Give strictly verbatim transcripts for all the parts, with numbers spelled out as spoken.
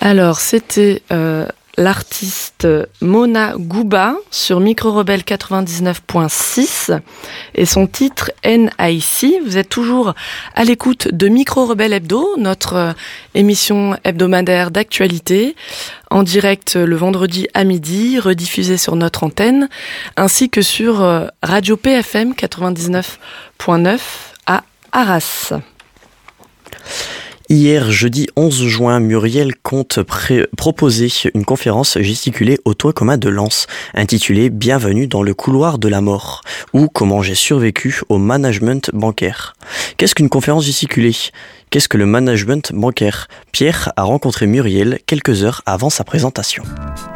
Alors, c'était euh, l'artiste Mona Gouba sur Micro Rebelle quatre-vingt-dix-neuf point six et son titre N I C. Vous êtes toujours à l'écoute de Micro Rebelle Hebdo, notre euh, émission hebdomadaire d'actualité, en direct le vendredi à midi, rediffusée sur notre antenne, ainsi que sur euh, Radio P F M quatre-vingt-dix-neuf point neuf à Arras. Hier, jeudi onze juin, Muriel compte pré- proposer une conférence gesticulée au toit commun de Lens, intitulée « Bienvenue dans le couloir de la mort » ou « Comment j'ai survécu au management bancaire ». Qu'est-ce qu'une conférence gesticulée ? Qu'est-ce que le management bancaire ? Pierre a rencontré Muriel quelques heures avant sa présentation.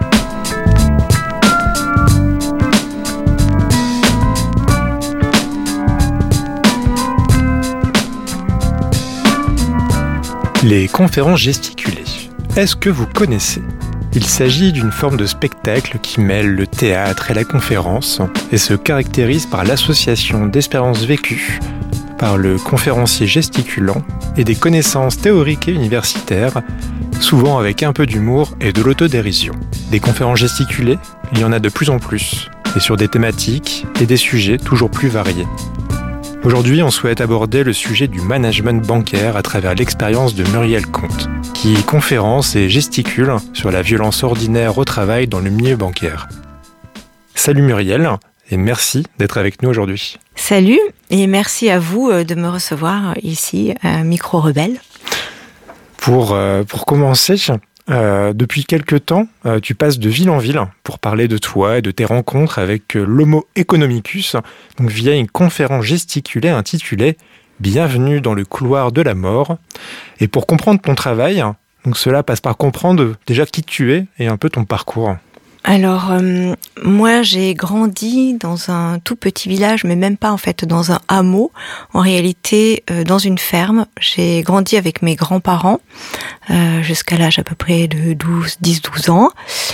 Les conférences gesticulées. Est-ce que vous connaissez ? Il s'agit d'une forme de spectacle qui mêle le théâtre et la conférence et se caractérise par l'association d'expériences vécues par le conférencier gesticulant et des connaissances théoriques et universitaires, souvent avec un peu d'humour et de l'autodérision. Des conférences gesticulées, il y en a de plus en plus, et sur des thématiques et des sujets toujours plus variés. Aujourd'hui, on souhaite aborder le sujet du management bancaire à travers l'expérience de Muriel Comte, qui conférence et gesticule sur la violence ordinaire au travail dans le milieu bancaire. Salut Muriel, et merci d'être avec nous aujourd'hui. Salut, et merci à vous de me recevoir ici à Micro Rebelle. Pour, euh, pour commencer, euh, depuis quelque temps, euh, tu passes de ville en ville pour parler de toi et de tes rencontres avec euh, l'Homo economicus, donc via une conférence gesticulée intitulée « Bienvenue dans le couloir de la mort ». Et pour comprendre ton travail, donc cela passe par comprendre déjà qui tu es et un peu ton parcours. Alors, euh, moi, j'ai grandi dans un tout petit village, mais même pas en fait dans un hameau. En réalité, euh, dans une ferme. J'ai grandi avec mes grands-parents euh, jusqu'à l'âge à peu près de douze, dix, douze ans.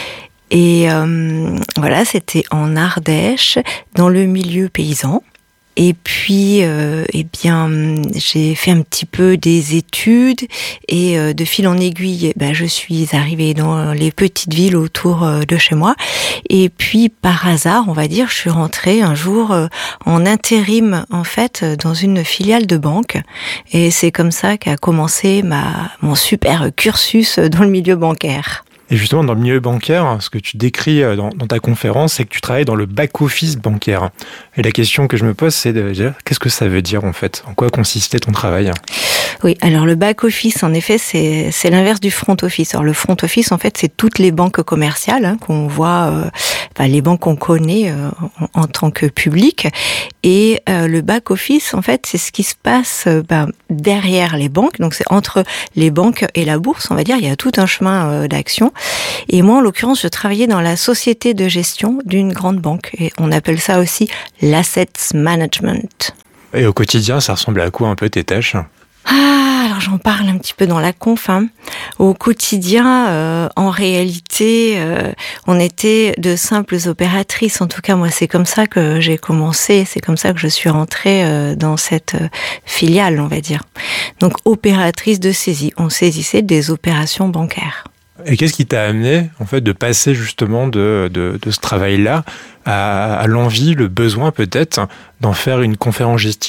Et euh, voilà, c'était en Ardèche, dans le milieu paysan. Et puis, euh, eh bien, j'ai fait un petit peu des études et euh, de fil en aiguille, ben, je suis arrivée dans les petites villes autour euh, de chez moi. Et puis, par hasard, on va dire, je suis rentrée un jour euh, en intérim, en fait, dans une filiale de banque. Et c'est comme ça qu'a commencé ma mon super cursus dans le milieu bancaire. Et justement, dans le milieu bancaire, ce que tu décris dans, dans ta conférence, c'est que tu travailles dans le back-office bancaire. Et la question que je me pose, c'est de dire, qu'est-ce que ça veut dire en fait ? En quoi consistait ton travail ? Oui, alors le back-office, en effet, c'est, c'est l'inverse du front-office. Alors le front-office, en fait, c'est toutes les banques commerciales hein, qu'on voit, euh, enfin, les banques qu'on connaît euh, en, en tant que public. Et euh, le back-office, en fait, c'est ce qui se passe euh, ben, derrière les banques. Donc c'est entre les banques et la bourse, on va dire. Il y a tout un chemin euh, d'action. Et moi, en l'occurrence, je travaillais dans la société de gestion d'une grande banque. Et on appelle ça aussi l'assets management. Et au quotidien, ça ressemble à quoi un peu tes tâches ? Ah, alors j'en parle un petit peu dans la conf. Hein. Au quotidien, euh, en réalité, euh, on était de simples opératrices. En tout cas, moi, c'est comme ça que j'ai commencé. C'est comme ça que je suis rentrée euh, dans cette euh, filiale, on va dire. Donc, opératrice de saisie. On saisissait des opérations bancaires. Et qu'est-ce qui t'a amené, en fait, de passer justement de, de, de ce travail-là à, à l'envie, le besoin peut-être, d'en faire une conférence gesticulée ?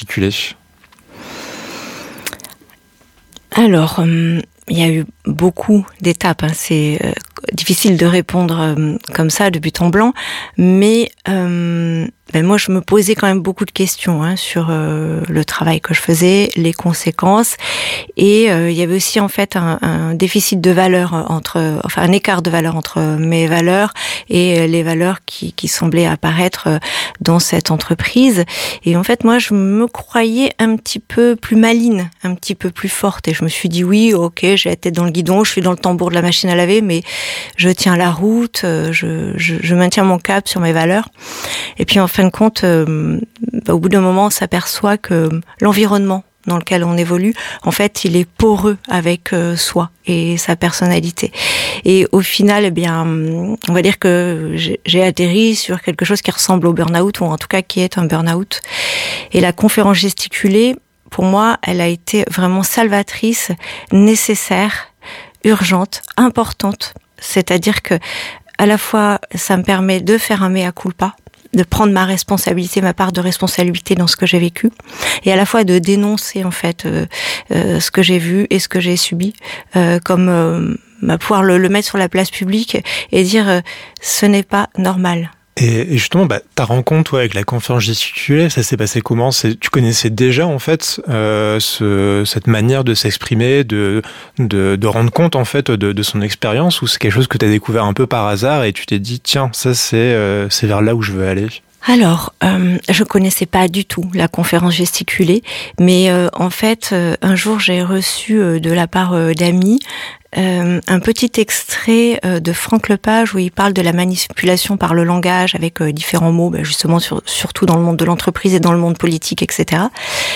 Alors, euh, il y a eu beaucoup d'étapes. Hein. C'est euh, difficile de répondre euh, comme ça, de but en blanc. Mais euh, ben moi, je me posais quand même beaucoup de questions hein, sur euh, le travail que je faisais, les conséquences. Et euh, il y avait aussi en fait un, un déficit de valeur entre, enfin un écart de valeur entre mes valeurs et les valeurs qui, qui semblaient apparaître dans cette entreprise. Et en fait, moi, je me croyais un petit peu plus maligne, un petit peu plus forte. Et je me suis dit oui, ok, j'ai la tête dans le guidon, je suis dans le tambour de la machine à laver, mais je tiens la route, je, je, je maintiens mon cap sur mes valeurs. Et puis en fin de compte, euh, bah, au bout d'un moment, on s'aperçoit que l'environnement dans lequel on évolue, en fait, il est poreux avec euh, soi et sa personnalité. Et au final, eh bien, on va dire que j'ai, j'ai atterri sur quelque chose qui ressemble au burn-out, ou en tout cas qui est un burn-out. Et la conférence gesticulée, pour moi, elle a été vraiment salvatrice, nécessaire, urgente, importante. C'est-à-dire que à la fois, ça me permet de faire un mea culpa, de prendre ma responsabilité, ma part de responsabilité dans ce que j'ai vécu, et à la fois de dénoncer en fait euh, euh, ce que j'ai vu et ce que j'ai subi, euh, comme euh, bah, pouvoir le, le mettre sur la place publique et dire euh, ce n'est pas normal. Et, et justement, bah, ta rencontre toi, avec la conférence gesticulée, ça s'est passé comment ? C'est, tu connaissais déjà en fait euh, ce, cette manière de s'exprimer, de, de, de rendre compte en fait de, de son expérience, ou c'est quelque chose que tu as découvert un peu par hasard et tu t'es dit tiens, ça c'est, euh, c'est vers là où je veux aller ? Alors, euh, je connaissais pas du tout la conférence gesticulée, mais euh, en fait, euh, un jour j'ai reçu euh, de la part euh, d'amis Euh, un petit extrait euh, de Franck Lepage où il parle de la manipulation par le langage avec euh, différents mots, bah, justement sur, surtout dans le monde de l'entreprise et dans le monde politique, et cetera.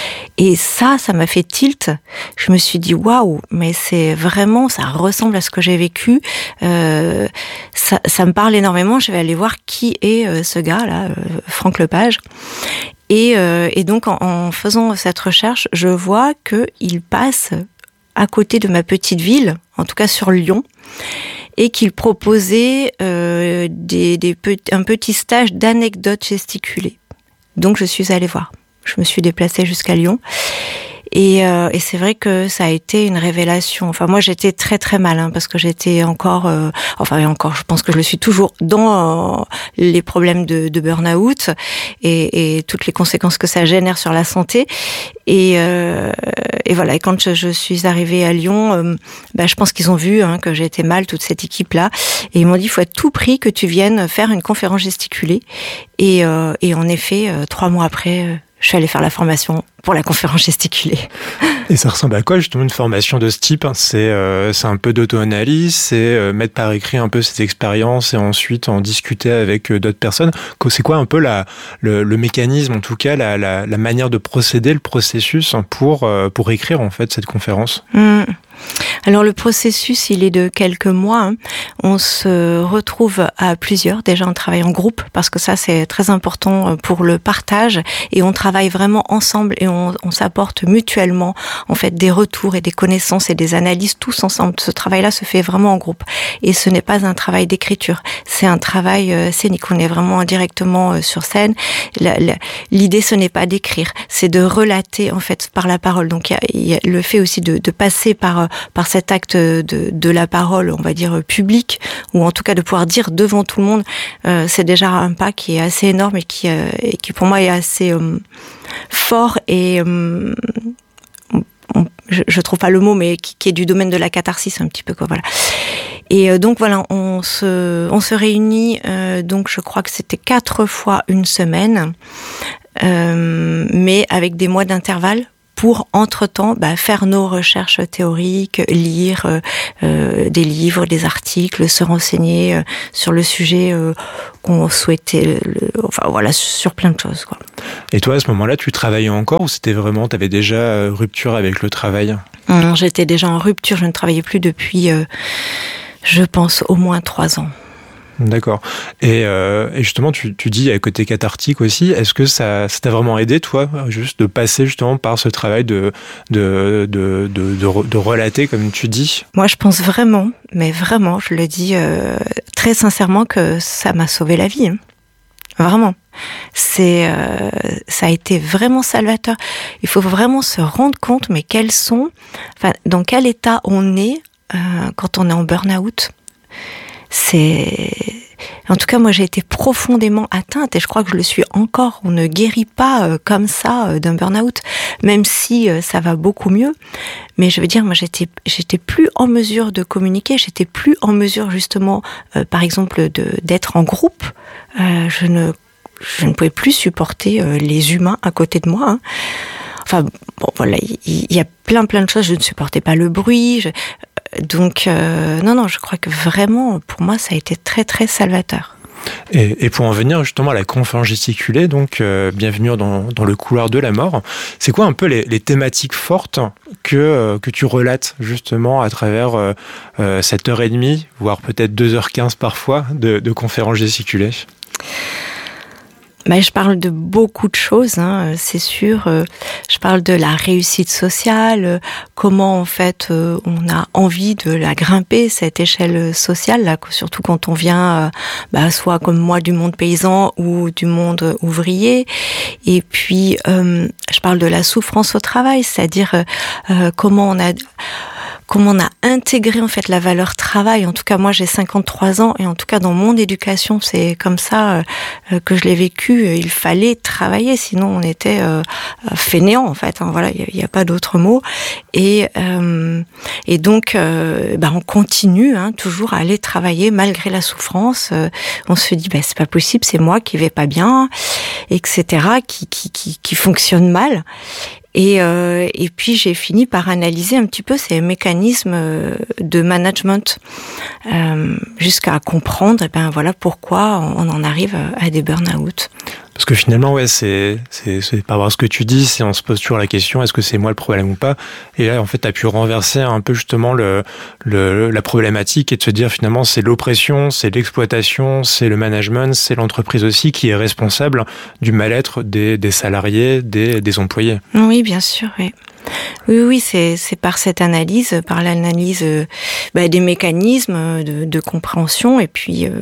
Et ça, ça m'a fait tilt. Je me suis dit waouh, mais c'est vraiment, ça ressemble à ce que j'ai vécu. Euh, ça, ça me parle énormément. Je vais aller voir qui est euh, ce gars-là, euh, Franck Lepage. Et, euh, et donc en, en faisant cette recherche, je vois que il passe à côté de ma petite ville, en tout cas sur Lyon, et qu'il proposait euh, des, des pe- un petit stage d'anecdotes gesticulées. Donc je suis allée voir. Je me suis déplacée jusqu'à Lyon. Et, euh, et c'est vrai que ça a été une révélation. Enfin, moi, j'étais très très mal, hein, parce que j'étais encore, euh, enfin encore, je pense que je le suis toujours dans euh, les problèmes de, de burn-out et, et toutes les conséquences que ça génère sur la santé. Et, euh, et voilà. Et quand je, je suis arrivée à Lyon, euh, bah, je pense qu'ils ont vu hein, que j'étais mal, toute cette équipe-là, et ils m'ont dit il faut à tout prix que tu viennes faire une conférence gesticulée. Et, euh, et en effet, euh, trois mois après. Euh, Je suis allée faire la formation pour la conférence gesticulée. Et ça ressemble à quoi justement une formation de ce type ? C'est, euh, c'est un peu d'auto-analyse, c'est euh, mettre par écrit un peu ses expériences et ensuite en discuter avec euh, d'autres personnes. C'est quoi un peu la, le, le mécanisme, en tout cas la, la, la manière de procéder, le processus pour, euh, pour écrire en fait cette conférence ? Mmh. Alors le processus, il est de quelques mois. Hein. On se retrouve à plusieurs. Déjà, on travaille en groupe parce que ça, c'est très important pour le partage. Et on travaille vraiment ensemble et on, on s'apporte mutuellement en fait des retours et des connaissances et des analyses tous ensemble. Ce travail-là se fait vraiment en groupe. Et ce n'est pas un travail d'écriture. C'est un travail euh, scénique. On est vraiment directement euh, sur scène. La, la, l'idée, ce n'est pas d'écrire, c'est de relater en fait par la parole. Donc il y a, il y a le fait aussi de, de passer par par cet acte de, de la parole, on va dire publique, ou en tout cas de pouvoir dire devant tout le monde, euh, c'est déjà un pas qui est assez énorme et qui, euh, et qui pour moi est assez euh, fort et euh, on, je, je trouve pas le mot, mais qui, qui est du domaine de la catharsis un petit peu quoi, voilà. Et euh, donc voilà, on se on se réunit euh, donc je crois que c'était quatre fois une semaine, euh, mais avec des mois d'intervalle, pour, entre-temps, bah, faire nos recherches théoriques, lire euh, euh, des livres, des articles, se renseigner euh, sur le sujet euh, qu'on souhaitait, le, enfin voilà, sur plein de choses, quoi. Et toi, à ce moment-là, tu travaillais encore ou c'était vraiment, tu avais déjà euh, rupture avec le travail ? Non, j'étais déjà en rupture, je ne travaillais plus depuis, euh, je pense, au moins trois ans. D'accord. Et, euh, et justement, tu, tu dis à côté cathartique aussi, est-ce que ça, ça t'a vraiment aidé, toi, juste de passer justement par ce travail de, de, de, de, de, de relater, comme tu dis ? Moi, je pense vraiment, mais vraiment, je le dis euh, très sincèrement, que ça m'a sauvé la vie. Hein. Vraiment. C'est, euh, ça a été vraiment salvateur. Il faut vraiment se rendre compte, mais quels sont, enfin, dans quel état on est euh, quand on est en burn-out. C'est, en tout cas, moi, j'ai été profondément atteinte et je crois que je le suis encore. On ne guérit pas euh, comme ça euh, d'un burn-out, même si euh, ça va beaucoup mieux. Mais je veux dire, moi, j'étais, j'étais plus en mesure de communiquer. J'étais plus en mesure, justement, euh, par exemple, de d'être en groupe. Euh, je ne, je ne pouvais plus supporter euh, les humains à côté de moi. Hein. Enfin, bon, voilà, il y, y a plein, plein de choses. Je ne supportais pas le bruit. Je, Donc, euh, non, non, je crois que vraiment, pour moi, ça a été très, très salvateur. Et, et pour en venir justement à la conférence gesticulée, donc euh, bienvenue dans, dans le couloir de la mort, c'est quoi un peu les, les thématiques fortes que, euh, que tu relates justement à travers euh, euh, cette heure et demie, voire peut-être deux heures quinze parfois, de, de conférence gesticulée ? Ben, je parle de beaucoup de choses, hein, c'est sûr. Je parle de la réussite sociale, comment en fait on a envie de la grimper, cette échelle sociale, là, surtout quand on vient, bah, soit comme moi du monde paysan ou du monde ouvrier. Et puis, euh, je parle de la souffrance au travail, c'est-à-dire euh, comment on a... comment on a intégré en fait la valeur travail. En tout cas, moi j'ai cinquante-trois ans et en tout cas dans mon éducation, c'est comme ça euh, que je l'ai vécu. Il fallait travailler, sinon on était euh, fainéant en fait. Hein, voilà, il n'y a, a pas d'autre mot. Et euh, et donc, euh, bah, on continue hein, toujours à aller travailler malgré la souffrance. Euh, on se dit, bah, c'est pas possible, c'est moi qui vais pas bien, et cetera, qui qui qui, qui fonctionne mal. Et, euh, et puis j'ai fini par analyser un petit peu ces mécanismes de management euh, jusqu'à comprendre, et ben voilà pourquoi on en arrive à des burn-out. Parce que finalement, ouais, c'est, c'est, c'est par rapport à ce que tu dis, c'est, on se pose toujours la question, est-ce que c'est moi le problème ou pas? Et là, en fait, tu as pu renverser un peu justement le, le, la problématique et de se dire finalement, c'est l'oppression, c'est l'exploitation, c'est le management, c'est l'entreprise aussi qui est responsable du mal-être des, des salariés, des, des employés. Oui, bien sûr, oui. Oui, oui, c'est, c'est par cette analyse, par l'analyse bah, des mécanismes de, de compréhension et puis... Euh,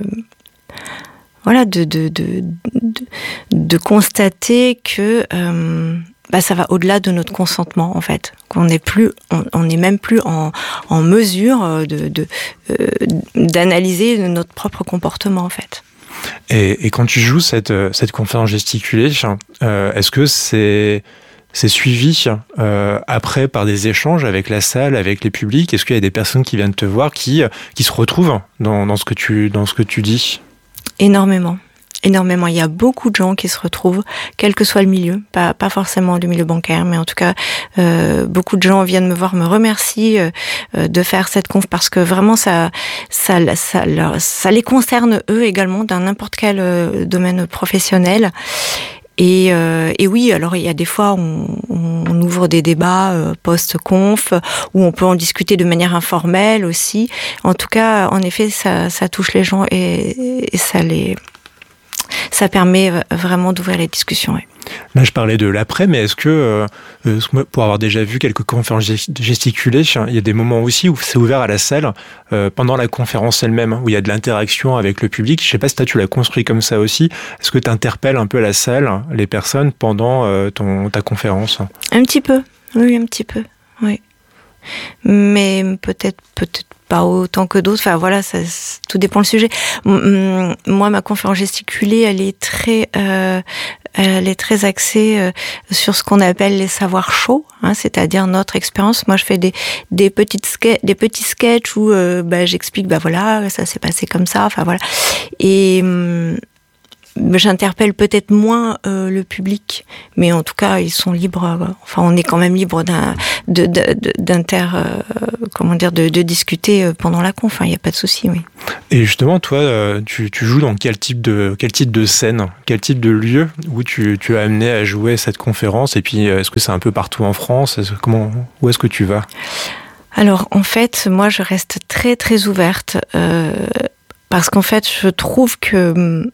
Voilà, de, de, de, de, de constater que euh, bah, ça va au-delà de notre consentement, en fait. Qu'on n'est plus, on, on n'est même plus en, en mesure de, de, euh, d'analyser notre propre comportement, en fait. Et, et quand tu joues cette, cette conférence gesticulée, euh, est-ce que c'est... C'est suivi euh, après par des échanges avec la salle, avec les publics? Est-ce qu'il y a des personnes qui viennent te voir, qui, qui se retrouvent dans, dans, ce que tu, dans ce que tu dis? Énormément. Énormément. Il y a beaucoup de gens qui se retrouvent, quel que soit le milieu, pas, pas forcément le milieu bancaire, mais en tout cas, euh, beaucoup de gens viennent me voir, me remercient euh, de faire cette conf parce que vraiment, ça, ça, ça, leur, ça les concerne eux également dans n'importe quel euh, domaine professionnel. Et, euh, et oui, alors il y a des fois on, on ouvre des débats euh, post-conf où on peut en discuter de manière informelle aussi. En tout cas, en effet, ça, ça touche les gens et, et ça les, ça permet vraiment d'ouvrir les discussions. Ouais. Là, je parlais de l'après, mais est-ce que, euh, pour avoir déjà vu quelques conférences gesticulées, il y a des moments aussi où c'est ouvert à la salle euh, pendant la conférence elle-même, où il y a de l'interaction avec le public. Je ne sais pas si toi, tu l'as construit comme ça aussi. Est-ce que tu interpelles un peu la salle, les personnes, pendant euh, ton, ta conférence? Un petit peu, oui, un petit peu, oui. Mais peut-être, peut-être pas autant que d'autres. Enfin voilà, ça, tout dépend le sujet. Moi, ma conférence gesticulée, elle est très, euh, elle est très axée euh, sur ce qu'on appelle les savoirs chauds, hein, c'est-à-dire notre expérience. Moi, je fais des des petites ske- des petits sketchs où euh, bah, j'explique, bah voilà, ça s'est passé comme ça. Enfin voilà, et hum, j'interpelle peut-être moins euh, le public, mais en tout cas ils sont libres. Euh, enfin, on est quand même libre d'un, de, de, de, d'inter, euh, comment dire, de, de discuter pendant la conf. Il n'y a pas de souci, oui. Et justement, toi, euh, tu, tu joues dans quel type de quel type de scène, quel type de lieu où tu, tu as amené à jouer cette conférence? Et puis, est-ce que c'est un peu partout en France? Est-ce, comment, où est-ce que tu vas? Alors, en fait, moi, je reste très très ouverte euh, parce qu'en fait, je trouve que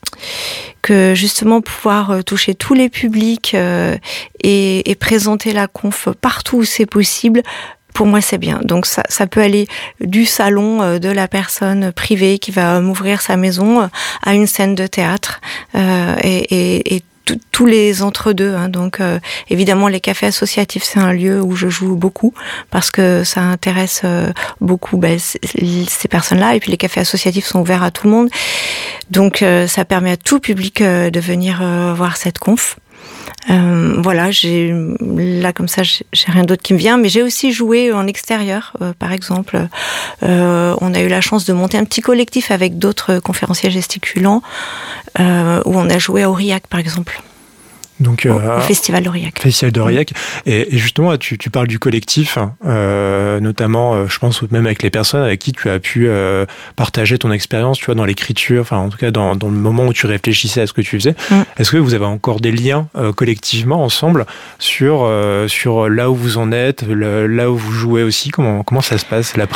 que justement pouvoir toucher tous les publics euh, et, et présenter la conf partout où c'est possible, pour moi c'est bien. Donc ça, ça peut aller du salon euh, de la personne privée qui va m'ouvrir sa maison euh, à une scène de théâtre euh, et, et, et tous les entre-deux. Hein. Donc euh, évidemment les cafés associatifs, c'est un lieu où je joue beaucoup parce que ça intéresse euh, beaucoup ben, ces personnes-là, et puis les cafés associatifs sont ouverts à tout le monde. Donc euh, ça permet à tout public euh, de venir euh, voir cette conf. Euh, voilà, j'ai là comme ça, j'ai, j'ai rien d'autre qui me vient, mais j'ai aussi joué en extérieur, euh, par exemple. Euh, on a eu la chance de monter un petit collectif avec d'autres conférenciers gesticulants, euh, où on a joué à Aurillac, par exemple. Donc, euh, au Festival d'Aurillac. Festival d'Aurillac. Et, et justement, tu, tu parles du collectif, euh, notamment, euh, je pense même avec les personnes avec qui tu as pu euh, partager ton expérience, tu vois, dans l'écriture, enfin en tout cas dans, dans le moment où tu réfléchissais à ce que tu faisais. Mm. Est-ce que vous avez encore des liens euh, collectivement ensemble sur euh, sur là où vous en êtes, le, là où vous jouez aussi? Comment comment ça se passe l'après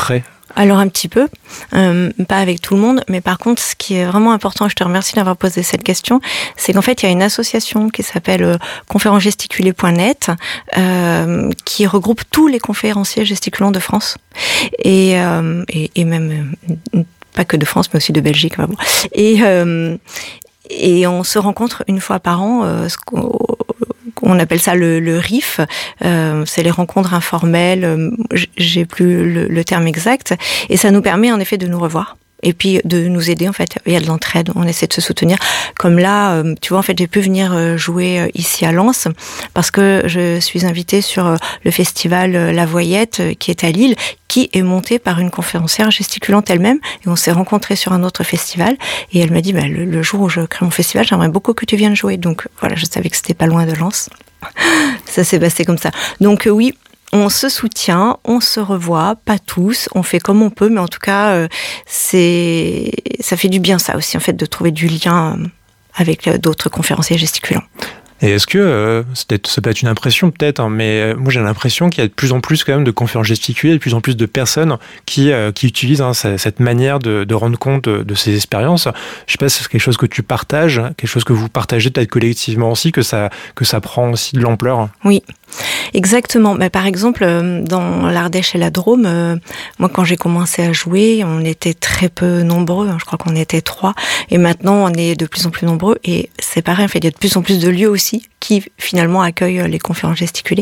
Alors un petit peu, euh, pas avec tout le monde, mais par contre, ce qui est vraiment important, je te remercie d'avoir posé cette question, c'est qu'en fait, il y a une association qui s'appelle euh, conférence gesticulée point net, euh, qui regroupe tous les conférenciers gesticulants de France, et, euh, et, et même euh, pas que de France, mais aussi de Belgique. Bah bon. Et euh, et on se rencontre une fois par an. Euh, ce qu'on, On appelle ça le, le R I F, euh, c'est les rencontres informelles, euh, j'ai plus le, le terme exact, et ça nous permet en effet de nous revoir. Et puis de nous aider, en fait, il y a de l'entraide, on essaie de se soutenir. Comme là, euh, tu vois, en fait, j'ai pu venir jouer ici à Lens parce que je suis invitée sur le festival La Voyette qui est à Lille, qui est monté par une conférencière gesticulante elle-même, et on s'est rencontrés sur un autre festival, et elle m'a dit, bah, le, le jour où je crée mon festival, j'aimerais beaucoup que tu viennes jouer. Donc voilà, je savais que c'était pas loin de Lens. Ça s'est passé comme ça. Donc euh, oui, on se soutient, on se revoit, pas tous, on fait comme on peut, mais en tout cas, euh, c'est, ça fait du bien ça aussi, en fait, de trouver du lien avec d'autres conférenciers gesticulants. Et est-ce que, euh, c'est peut-être, ça peut être une impression peut-être, hein, mais euh, moi j'ai l'impression qu'il y a de plus en plus quand même de conférences gesticulées, de plus en plus de personnes qui, euh, qui utilisent hein, cette manière de, de rendre compte de, de ces expériences. Je sais pas si c'est quelque chose que tu partages, quelque chose que vous partagez peut-être collectivement aussi, que ça, que ça prend aussi de l'ampleur. Oui, exactement. Mais par exemple, dans l'Ardèche et la Drôme, euh, moi quand j'ai commencé à jouer, on était très peu nombreux, hein, je crois qu'on était trois, et maintenant on est de plus en plus nombreux, et c'est pareil, en fait, il y a de plus en plus de lieux aussi qui finalement accueillent les conférences gesticulées.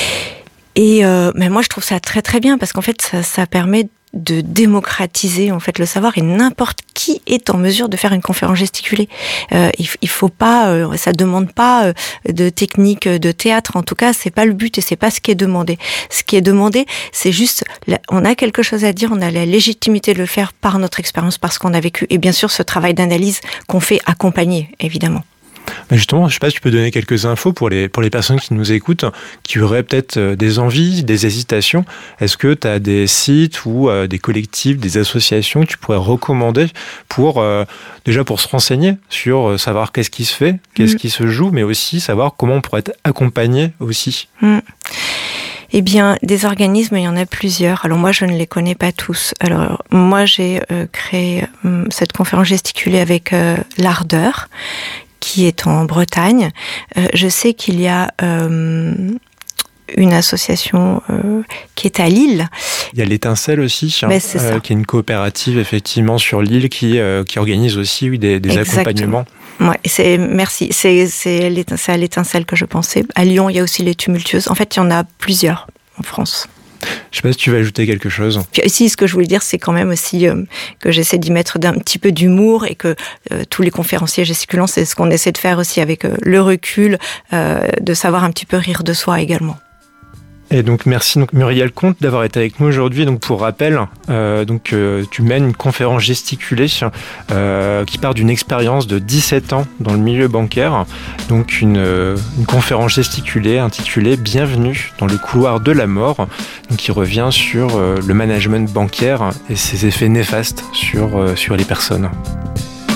Et euh, mais moi je trouve ça très très bien parce qu'en fait ça, ça permet de démocratiser en fait le savoir, et n'importe qui est en mesure de faire une conférence gesticulée. Euh, il, il faut pas, euh, ça demande pas euh, de technique de théâtre. En tout cas, c'est pas le but et c'est pas ce qui est demandé. Ce qui est demandé, c'est juste, la, on a quelque chose à dire, on a la légitimité de le faire par notre expérience, parce qu'on a vécu, et bien sûr ce travail d'analyse qu'on fait accompagner, évidemment. Mais justement, je ne sais pas si tu peux donner quelques infos pour les, pour les personnes qui nous écoutent, qui auraient peut-être des envies, des hésitations. Est-ce que tu as des sites ou euh, des collectifs, des associations que tu pourrais recommander pour, euh, déjà pour se renseigner sur euh, savoir qu'est-ce qui se fait, qu'est-ce mmh. qui se joue, mais aussi savoir comment on pourrait être accompagné aussi mmh. Eh bien, des organismes, il y en a plusieurs. Alors moi, je ne les connais pas tous. Alors moi, j'ai euh, créé euh, cette conférence gesticulée avec euh, l'Ardeur, qui est en Bretagne. Euh, je sais qu'il y a euh, une association euh, qui est à Lille. Il y a l'Étincelle aussi, hein, euh, qui est une coopérative effectivement sur Lille qui, euh, qui organise aussi oui, des, des accompagnements. Ouais, c'est, merci. C'est, c'est, c'est à l'Étincelle que je pensais. À Lyon, il y a aussi les Tumultueuses. En fait, il y en a plusieurs en France. Je sais pas si tu vas ajouter quelque chose. Puis ici, ce que je voulais dire, c'est quand même aussi euh, que j'essaie d'y mettre d'un petit peu d'humour, et que euh, tous les conférenciers gesticulants, c'est ce qu'on essaie de faire aussi avec euh, le recul, euh, de savoir un petit peu rire de soi également. Et donc merci donc Muriel Comte d'avoir été avec nous aujourd'hui. Donc pour rappel, euh, donc euh, tu mènes une conférence gesticulée euh, qui part d'une expérience de dix-sept ans dans le milieu bancaire. Donc une, euh, une conférence gesticulée intitulée Bienvenue dans le couloir de la mort, donc qui revient sur euh, le management bancaire et ses effets néfastes sur euh, sur les personnes.